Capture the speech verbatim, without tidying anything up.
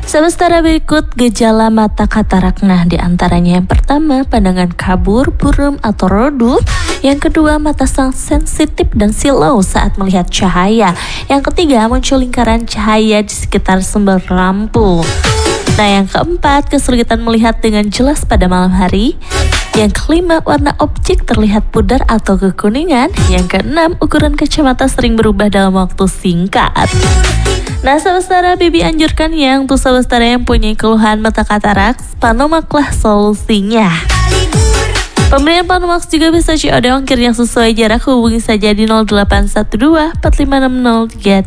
Sementara berikut gejala mata katarak. Nah, diantaranya yang pertama, pandangan kabur, buram atau redup. Yang kedua, mata sangat sensitif dan silau saat melihat cahaya. Yang ketiga, muncul lingkaran cahaya di sekitar sumber lampu. Nah, yang keempat, kesulitan melihat dengan jelas pada malam hari. Yang kelima, warna objek terlihat pudar atau kekuningan. Yang keenam, ukuran kacamata sering berubah dalam waktu singkat. Nah, saudara, Bibi anjurkan yang untuk saudara yang punya keluhan mata katarak, Panomax solusinya. Pembelian Panomax juga bisa C O D ongkir yang sesuai jarak. Hubungi saja di nol delapan satu dua empat lima enam nol tiga